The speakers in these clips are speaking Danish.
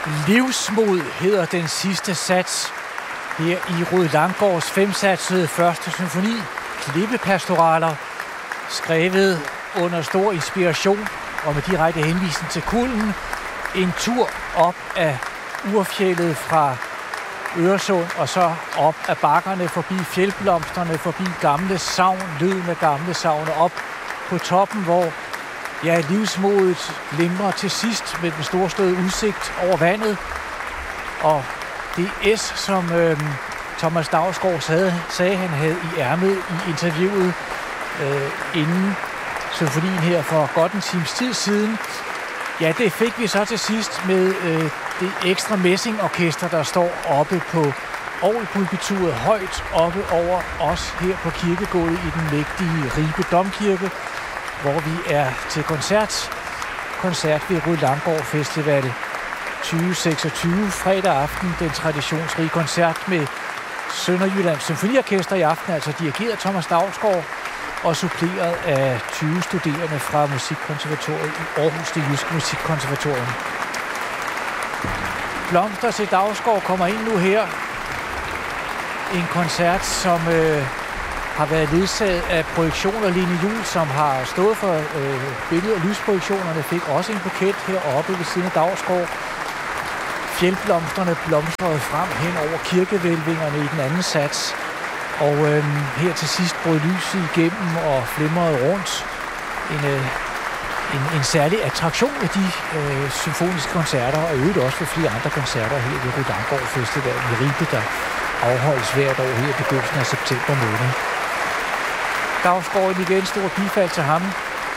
Livsmod hedder den sidste sats her i Rued Langgaards femsatsede første symfoni, Klippepastoraler, skrevet under stor inspiration og med direkte henvisning til kulden. En tur op af Urfjellet fra Øresund og så op af bakkerne, forbi fjeldblomsterne, forbi gamle savn, lyden af gamle savne, op på toppen, hvor livsmodet glimrer til sidst med den storslåede udsigt over vandet. Og det S, som Thomas Dausgaard sagde, han havde i ærmet i interviewet inden symfonien her for godt en times tid siden. Ja, det fik vi så til sidst med det ekstra messingorkester, der står oppe på orgelpulpituret, højt oppe over os her på kirkegulvet i den mægtige Ribe Domkirke, hvor vi er til koncert ved Rued Langgaard Festival 2026, fredag aften, den traditionsrige koncert med Sønderjyllands Symfoniorkester i aften, altså dirigeret af Thomas Dausgaard og suppleret af 20 studerende fra Musikkonservatoriet i Aarhus, det jyske Musikkonservatorium. Blomster til Dausgaard kommer ind nu her. En koncert, som har været ledsaget af projektioner. Line Juhl, som har stået for billede- og lysprojektionerne, fik også en buket heroppe ved siden af Dausgaard. Fjeldblomsterne blomstrede frem hen over kirkevælvingerne i den anden sats. Og her til sidst brød lyset igennem og flimrede rundt. En særlig attraktion af de symfoniske koncerter, og øvrigt også for flere andre koncerter her ved Rued Langgaard Festival i Ribe, der afholdes hvert år her i begyndelsen af september måned. Dausgaard igen stor bifald til ham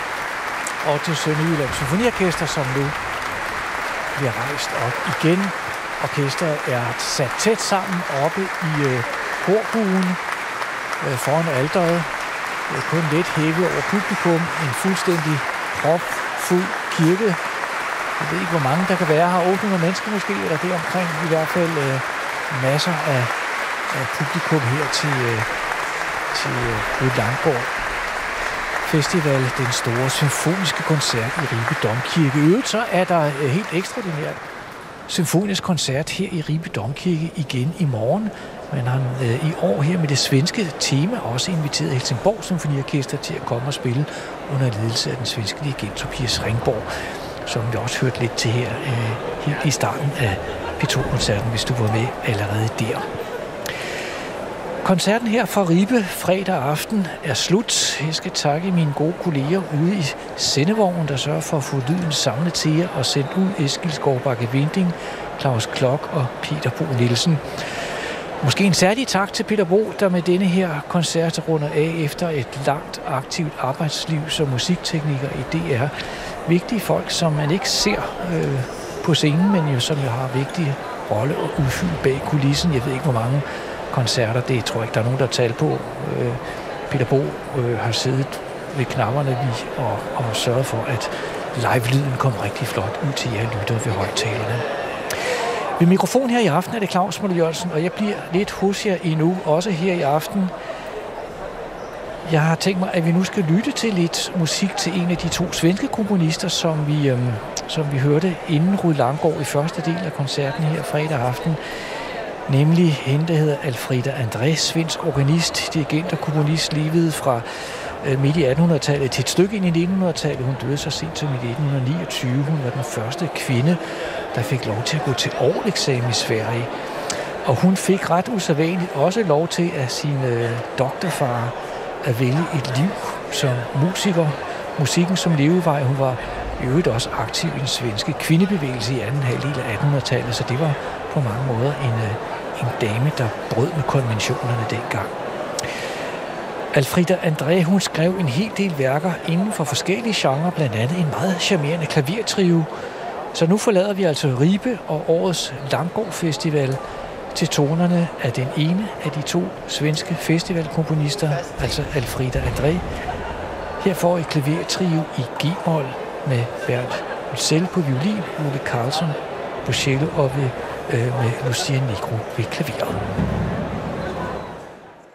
og til Sønderjyllands Symfoniorkester, som nu bliver rejst op igen. Orkestret er sat tæt sammen oppe i korbuen foran alteret. Kun lidt hævet over publikum. En fuldstændig propfuld kirke. Jeg ved ikke, hvor mange der kan være her. 800 mennesker måske, eller deromkring. I hvert fald masser af publikum her til Rued Langgaard Festival, den store symfoniske koncert i Ribe Domkirke. I øvrigt så er der helt ekstraordinært symfonisk koncert her i Ribe Domkirke igen i morgen. Men han i år her med det svenske tema også inviteret Helsingborg Symfoniorkester til at komme og spille under ledelse af den svenske dirigent Tobias Ringborg, som vi også hørte lidt til her helt i starten af P2-koncerten, hvis du var med allerede der. Koncerten her fra Ribe fredag aften er slut. Jeg skal takke mine gode kolleger ude i sendevognen, der sørger for at få lyden samlet til jer og sendt ud. Eskil Skovbakke-Vinding, Claus Klok og Peter Bo Nielsen. Måske en særlig tak til Peter Bo, der med denne her koncert runder af efter et langt aktivt arbejdsliv som musiktekniker i DR. Vigtige folk, som man ikke ser på scenen, men jo som jo har vigtige rolle og udfylde bag kulissen. Jeg ved ikke, hvor mange koncerter, det tror jeg ikke, der er nogen, der taler på. Peter Bo har siddet ved knapperne og sørget for, at live-lyden kom rigtig flot ud til jer lyttere ved højtalerne. Ved mikrofon her i aften er det Claus Møller Jørgensen, og jeg bliver lidt hos jer endnu, også her i aften. Jeg har tænkt mig, at vi nu skal lytte til lidt musik til en af de to svenske komponister, som vi hørte inden Rued Langgaard i første del af koncerten her fredag aften. Nemlig hende, der hedder Alfrida André, svensk organist, dirigent og komponist, levede fra midt i 1800-tallet til et stykke ind i 1900-tallet. Hun døde så sent som i 1929. Hun var den første kvinde, der fik lov til at gå til orgeleksamen i Sverige. Og hun fik ret usædvanligt også lov til af sin doktorfar at vælge et liv som musiker. Musikken som levevej. Hun var i øvrigt også aktiv i den svenske kvindebevægelse i anden halvdel af 1800-tallet, så det var på mange måder en dame, der brød med konventionerne dengang. Alfrida André, hun skrev en hel del værker inden for forskellige genrer, blandt andet en meget charmerende klavertrio. Så nu forlader vi altså Ribe og årets Langgaard Festival til tonerne af den ene af de to svenske festivalkomponister, altså Alfrida André. Her får et klavertrio i G-mol med Bert Ussel på violin, Ole Carlson på cello og med Lucia Negro ved klaveret.